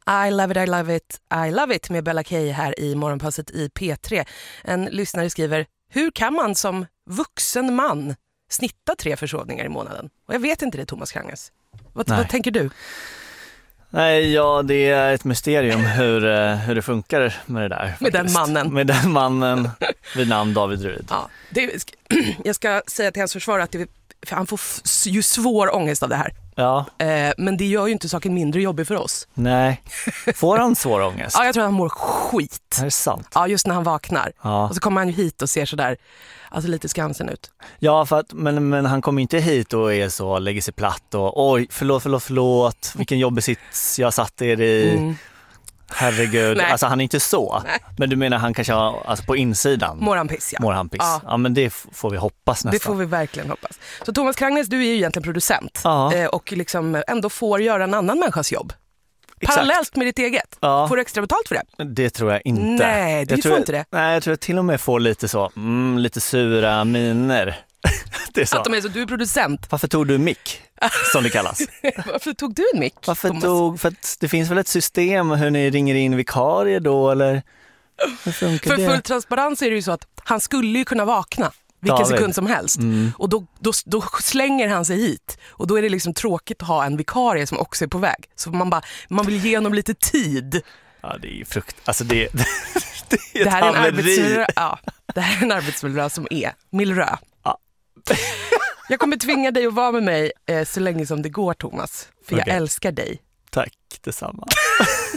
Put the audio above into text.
I love it, I love it, I love it med Bella Kay här i Morgonpasset i P3. En lyssnare skriver, hur kan man som vuxen man snitta 3 försovningar i månaden? Och jag vet inte det, Thomas Krangnes. Vad tänker du? Nej, ja, det är ett mysterium hur det funkar med det där. Faktiskt. Med den mannen vid namn David Druid. Ja, jag ska säga till hans försvar att han får ju svår ångest av det här. Ja. Men det gör ju inte saken mindre jobbig för oss. Nej. Får han svår ångest? Ja, jag tror att han mår skit. Det är sant. Ja, just när han vaknar. Ja. Och så kommer han ju hit och ser sådär, alltså lite skamsen ut. Ja, men han kommer inte hit och är så, lägger sig platt och oj, förlåt, vilken jobbig sits jag satt er i. Herregud, Nej. alltså han är inte så. Nej. Men du menar han kanske har, alltså på insidan mår han piss, ja. Ja, men det får vi hoppas nästan. Det får vi verkligen hoppas. Så Thomas Krangnes, du är ju egentligen producent. Och liksom ändå får göra en en människas jobb. Exakt. Parallellt med ditt eget. Ja. Får du extra betalt för det? Det tror jag inte. Nej, du får inte det. Nej, jag tror jag till och med får lite så, lite sura miner. Det är så. Att de är så, du är producent. Varför tog du mick, som det kallas? Varför tog du en mick? För att det finns väl ett system hur ni ringer in vikarier då, eller hur funkar det? För full transparens är det ju så att han skulle ju kunna vakna vilken sekund som helst. Och då slänger han sig hit. Och då är det liksom tråkigt att ha en vikarie som också är på väg. Så man vill ge honom lite tid. Ja, det är ju alltså det är det här är en arbetsmiljö. Ja, det här är en arbetsmiljö som är miljö. Ja. Jag kommer tvinga dig att vara med mig så länge som det går, Thomas. För jag älskar dig. Tack, detsamma.